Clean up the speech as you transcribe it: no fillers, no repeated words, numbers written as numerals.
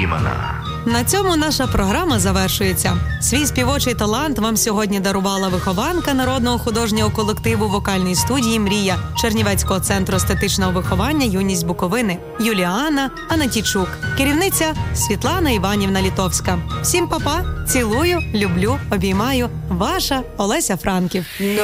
Фрімана. На цьому наша програма завершується. Свій співочий талант вам сьогодні дарувала вихованка народного художнього колективу вокальної студії «Мрія» Чернівецького центру естетичного виховання «Юність Буковини» Юліана Анатійчук, керівниця Світлана Іванівна Літовська. Всім па-па, цілую, люблю, обіймаю. Ваша Олеся Франків.